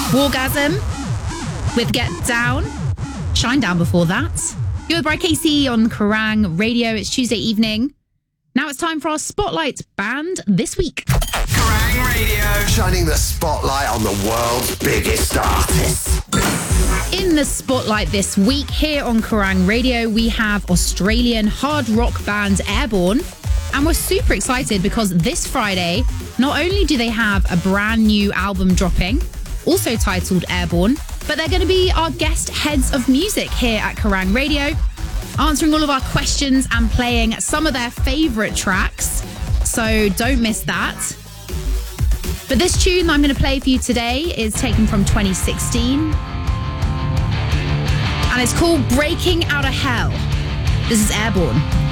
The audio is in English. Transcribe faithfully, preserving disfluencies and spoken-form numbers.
Wargasm with Get Down. Shine Down before that. You're with Brad Casey on Kerrang Radio. It's Tuesday evening. Now it's time for our Spotlight Band this week. Kerrang Radio. Shining the spotlight on the world's biggest artists. In the Spotlight this week, here on Kerrang Radio, we have Australian hard rock band Airborne. And we're super excited because this Friday, not only do they have a brand new album dropping, also titled Airborne, but they're going to be our guest heads of music here at Kerrang Radio, answering all of our questions and playing some of their favourite tracks. So don't miss that. But this tune that I'm going to play for you today is taken from twenty sixteen. And it's called Breaking Out of Hell. This is Airborne.